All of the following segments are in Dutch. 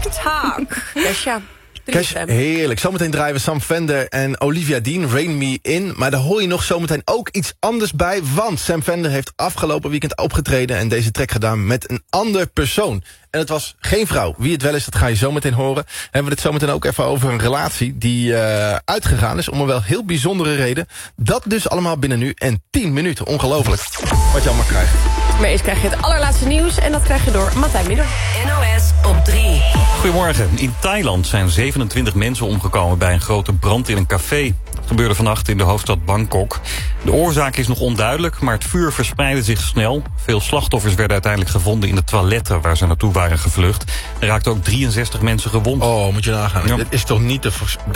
TikTok. Kesha. Heerlijk. Zometeen draaien we Sam Fender en Olivia Dean, Rain Me In. Maar daar hoor je nog zometeen ook iets anders bij. Want Sam Fender heeft afgelopen weekend opgetreden en deze track gedaan met een ander persoon. En het was geen vrouw. Wie het wel is, dat ga je zometeen horen. Hebben we het zometeen ook even over een relatie die uitgegaan is om een wel heel bijzondere reden. Dat dus allemaal binnen nu en 10 minuten. Ongelooflijk wat je allemaal krijgt. Maar eerst krijg je het allerlaatste nieuws en dat krijg je door Martijn Midder. NOS op 3. Goedemorgen. In Thailand zijn 27 mensen omgekomen bij een grote brand in een café. Dat gebeurde vannacht in de hoofdstad Bangkok. De oorzaak is nog onduidelijk, maar het vuur verspreidde zich snel. Veel slachtoffers werden uiteindelijk gevonden in de toiletten waar ze naartoe waren gevlucht. Er raakten ook 63 mensen gewond. Oh, moet je nagaan. Ja. Dit is toch niet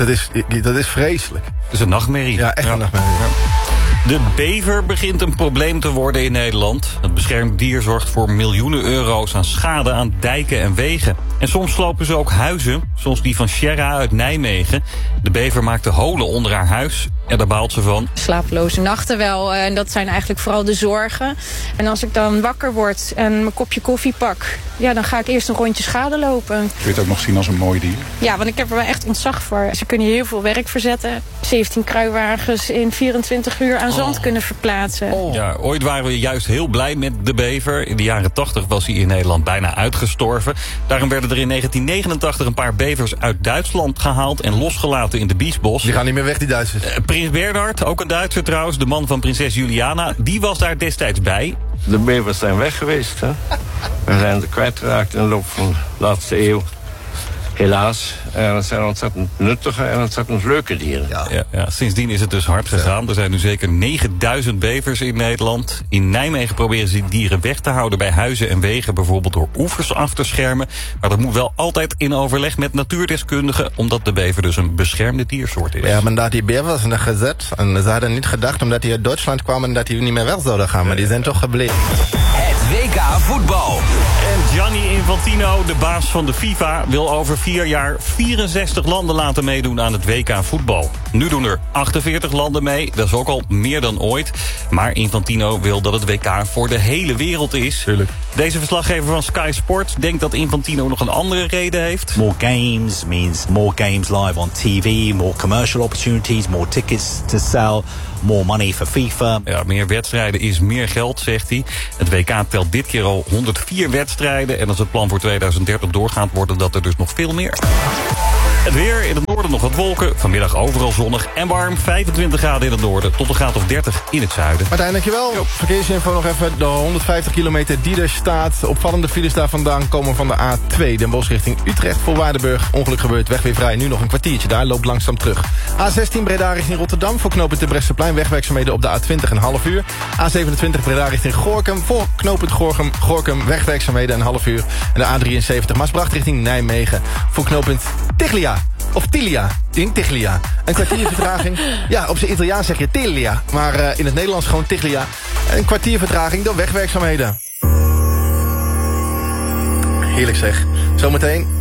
dat is vreselijk. Het is een nachtmerrie. Ja, echt een nachtmerrie. Ja. De bever begint een probleem te worden in Nederland. Het beschermd dier zorgt voor miljoenen euro's aan schade aan dijken en wegen. En soms slopen ze ook huizen, zoals die van Sherra uit Nijmegen. De bever maakte holen onder haar huis en daar baalt ze van. Slapeloze nachten wel. En dat zijn eigenlijk vooral de zorgen. En als ik dan wakker word en mijn kopje koffie pak, ja, dan ga ik eerst een rondje schade lopen. Kun je het ook nog zien als een mooi dier? Ja, want ik heb er wel echt ontzag voor. Ze kunnen hier heel veel werk verzetten. 17 kruiwagens in 24 uur aan zand kunnen verplaatsen. Oh. Ja, ooit waren we juist heel blij met de bever. In de jaren 80 was hij in Nederland bijna uitgestorven. Daarom werden er in 1989 een paar bevers uit Duitsland gehaald en losgelaten in de Biesbos. Die gaan niet meer weg, die Duitsers. Prins Bernhard, ook een Duitser trouwens, de man van prinses Juliana, die was daar destijds bij. De bevers zijn weg geweest. Hè? We zijn ze kwijtgeraakt in de loop van de laatste eeuw. Helaas. En het zijn ontzettend nuttige en ontzettend leuke dieren. Ja, sindsdien is het dus hard gegaan. Er zijn nu zeker 9000 bevers in Nederland. In Nijmegen proberen ze die dieren weg te houden bij huizen en wegen, bijvoorbeeld door oevers af te schermen. Maar dat moet wel altijd in overleg met natuurdeskundigen, omdat de bever dus een beschermde diersoort is. Ja, maar dat die bever was nog gezet. En ze hadden niet gedacht, omdat die uit Duitsland kwamen, dat die niet meer weg zouden gaan. Maar die zijn toch gebleven. Het WK voetbal. En Gianni Infantino, de baas van de FIFA, wil over 4 jaar 64 landen laten meedoen aan het WK voetbal. Nu doen er 48 landen mee, dat is ook al meer dan ooit. Maar Infantino wil dat het WK voor de hele wereld is. Tuurlijk. Deze verslaggever van Sky Sport denkt dat Infantino nog een andere reden heeft. More games means more games live on TV, more commercial opportunities, more tickets to sell, more money for FIFA. Ja, meer wedstrijden is meer geld, zegt hij. Het WK telt dit keer al 104 wedstrijden. En als het plan voor 2030 doorgaat, worden dat er dus nog veel meer. Het weer, in het noorden nog wat wolken. Vanmiddag overal zonnig en warm. 25 graden in het noorden tot een graad of 30 in het zuiden. Martijn, dankjewel. Verkeersinfo nog even. De 150 kilometer die er staat. Opvallende files daar vandaan komen van de A2. Den Bosch richting Utrecht voor Waardenburg. Ongeluk gebeurt, weg weer vrij. Nu nog een kwartiertje daar, loopt langzaam terug. A16 Breda richting Rotterdam. Voor knooppunt de Bresseplein. Wegwerkzaamheden op de A20 een half uur. A27 Breda richting Gorinchem. Voor knooppunt Gorinchem wegwerkzaamheden een half uur. En de A73 Maasbracht richting Nijmegen. Voor knooppunt Tiglia. Of Tilia. Tiglia. Een kwartier vertraging. Ja, op zijn Italiaans zeg je Tilia. Maar in het Nederlands gewoon Tiglia. Een kwartier vertraging door wegwerkzaamheden. Heerlijk zeg. Zometeen